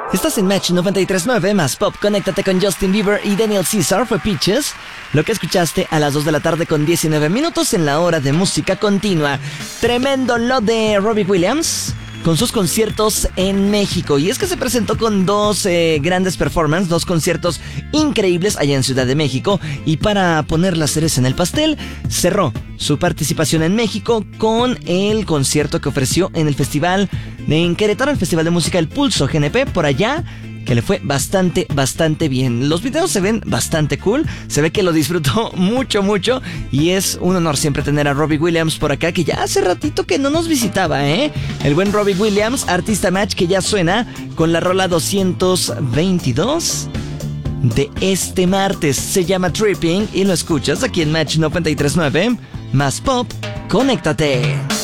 Estás en Match 93.9 más Pop. Conéctate con Justin Bieber y Daniel Caesar. Fue Peaches. Lo que escuchaste a las 2 de la tarde con 19 minutos en la hora de música continua. Tremendo lo de Robbie Williams con sus conciertos en México. Y es que se presentó con dos grandes performances, dos conciertos increíbles allá en Ciudad de México. Y para poner la cereza en el pastel, cerró su participación en México con el concierto que ofreció en el festival en Querétaro, el Festival de Música El Pulso GNP, por allá, que le fue bastante bien. Los videos se ven bastante cool, se ve que lo disfrutó mucho y es un honor siempre tener a Robbie Williams por acá, que ya hace ratito que no nos visitaba, ¿eh? El buen Robbie Williams, artista Match, que ya suena con la rola 222 de este martes. Se llama Tripping y lo escuchas aquí en Match 93.9 más Pop. Conéctate.